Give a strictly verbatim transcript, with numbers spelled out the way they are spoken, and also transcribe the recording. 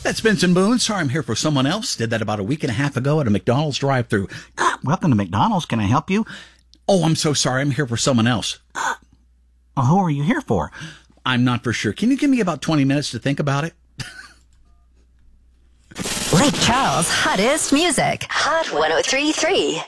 That's Benson Boone. Sorry, I'm here for someone else. Did that about a week and a half ago at a McDonald's drive-thru. Welcome to McDonald's. Can I help you? Oh, I'm so sorry. I'm here for someone else. Well, who are you here for? I'm not for sure. Can you give me about twenty minutes to think about it? Lake Charles' hottest music. Hot one oh three point three.